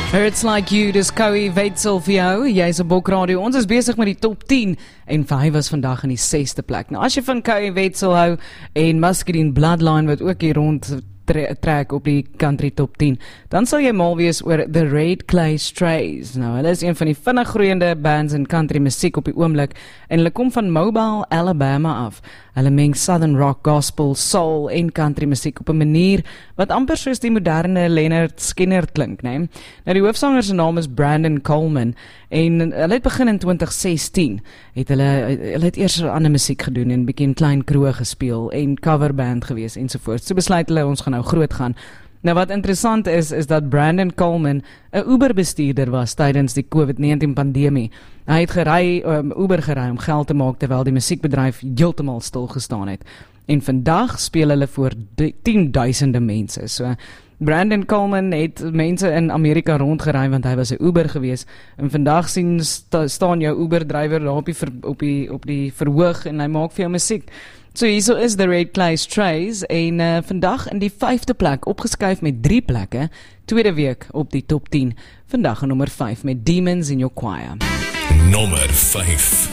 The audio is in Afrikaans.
Hurts Like You, dis Kowie Wetzel vir jou. Jy's op Bokradio. Ons is besig met die top 10 en hy was vandag in die 6de plek. Nou as jy van Kowie Wetzel hou en Muscadine Bloodline wat ook hier rond trek op die country top 10, dan sal jy mal wees oor The Red Clay Strays. Nou, hulle is een van die vinnig groeiende bands in country musiek op die oomblik en hulle kom van Mobile, Alabama af. Hulle meng southern rock, gospel, soul en country musiek op 'n manier wat amper soos die moderne Leonard Skinner klink, né? Nou die hoofsanger se naam is Brandon Coleman en hulle het begin in 2016. Hulle het eers ander musiek gedoen en bietjie in klein kroeg gespeel en coverband gewees ensovoorts. So besluit hulle ons gaan nou groot gaan. Nou wat interessant is dat Brandon Coleman 'n Uber-bestuurder was tydens die COVID-19 pandemie. Hy het Uber gery om geld te maak terwyl die musiekbedryf heeltemal stil gestaan het. En vandag speel hulle voor 10,000 mense. So Brandon Coleman het mense in Amerika rondgery want hy was 'n Uber gewees. En vandag staan jou Uber-drywer daar op die verhoog en hy maak vir jou musiek. So hierso is The Red Clay Strays en vandag in die 5de plek opgeskuif met 3 plekke, tweede week op die top 10. Vandag in nommer 5 met Demons in Your Choir. Nommer 5.